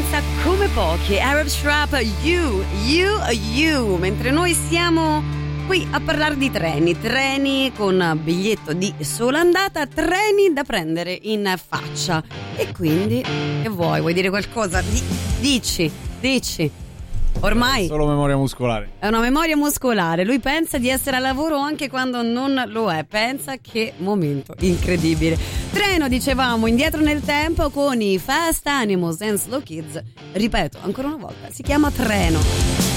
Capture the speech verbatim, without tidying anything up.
danza come pochi. Arab Strap, you, you, you. Mentre noi siamo qui a parlare di treni, treni con biglietto di sola andata, treni da prendere in faccia. E quindi, che vuoi? Vuoi dire qualcosa? Di- dici, dici. Ormai solo memoria muscolare. È una memoria muscolare. Lui pensa di essere a lavoro anche quando non lo è. Pensa che momento incredibile. Treno, dicevamo, indietro nel tempo con i Fast Animals and Slow Kids. Ripeto ancora una volta, si chiama Treno.